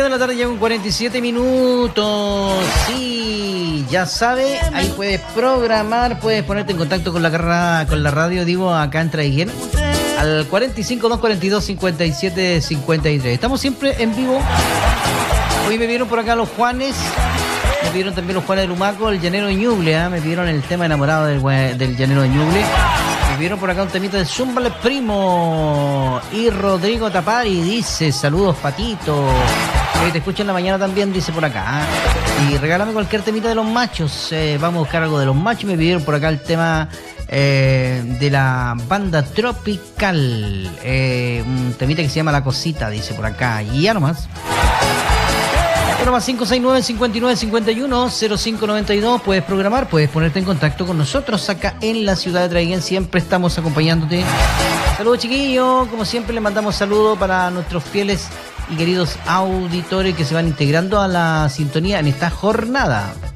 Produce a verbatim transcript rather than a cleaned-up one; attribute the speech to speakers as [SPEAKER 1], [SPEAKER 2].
[SPEAKER 1] de la tarde ya con cuarenta y siete minutos. Sí, ya sabe, ahí puedes programar, puedes ponerte en contacto con la, con la radio, digo, acá en Traiguén, al cuarenta y cinco, doscientos cuarenta y dos, cincuenta y siete cincuenta y tres. Estamos siempre en vivo. Hoy me vieron por acá los Juanes, me vieron también los Juanes de Lumaco, el Llanero de Ñuble, ¿eh? Me vieron el tema enamorado del, del Llanero de Ñuble. Me vieron por acá un temita de Zúmbale Primo. Y Rodrigo Tapari dice, saludos Patito. Eh, te escucho en la mañana también, dice por acá. ¿eh? Y regálame cualquier temita de los machos. Eh, vamos a buscar algo de los machos. Me pidieron por acá el tema eh, de la banda Tropical. Eh, un temita que se llama La Cosita, dice por acá. Y ya nomás. Más cinco seis nueve, cinco nueve cinco uno, cero cinco nueve dos. Puedes programar, puedes ponerte en contacto con nosotros acá en la ciudad de Traiguén. Siempre estamos acompañándote. Saludos, chiquillos. Como siempre, le mandamos saludos para nuestros fieles y queridos auditores que se van integrando a la sintonía en esta jornada.